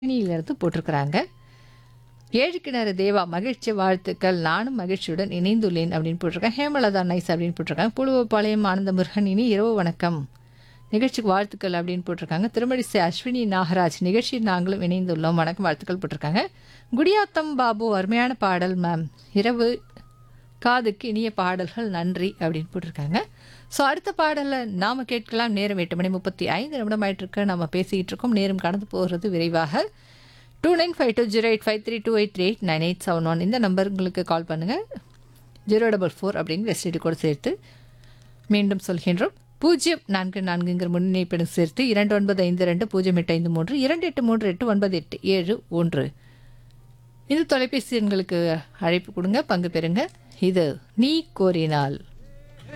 இருந்து போட்டிருக்கிறாங்க. ஏழு கிணறு தேவா மகிழ்ச்சி வாழ்த்துக்கள், நானும் மகிழ்ச்சியுடன் இணைந்துள்ளேன் அப்படின்னு போட்டிருக்கேன். ஹேமலதா நைஸ் அப்படின்னு போட்டிருக்காங்க. புழுவப்பாளையம் ஆனந்த முருகன் இனி இரவு வணக்கம் நிகழ்ச்சிக்கு வாழ்த்துக்கள் அப்படின்னு போட்டிருக்காங்க. திருமழிசை அஸ்வினி நாகராஜ் நிகழ்ச்சியில் நாங்களும் இணைந்துள்ளோம் வணக்கம் வாழ்த்துக்கள் போட்டிருக்காங்க. குடியாத்தம் பாபு அருமையான பாடல் மேம், இரவு காதுக்கு இனிய பாடல்கள் நன்றி அப்படின்னு போட்டிருக்காங்க. ஸோ அடுத்த பாடலில் நாம் கேட்கலாம். நேரம் 8:35 ஆயிட்டிருக்கு. நம்ம பேசிக்கிட்டு இருக்கோம். நேரம் கடந்து போகிறது விரைவாக. 29520853289891 இந்த நம்பருக்கு கால் பண்ணுங்கள். 044 அப்படின்னு எஸ்டிடி கோடு சேர்த்து மீண்டும் சொல்கின்றோம். 044ங்கிற முன்னிணைப்பெண் சேர்த்து 29520853 28389871. இந்த தொலைபேசி எண்களுக்கு அழைப்பு கொடுங்க, பங்கு பெறுங்க. இது நீ கோரினால்.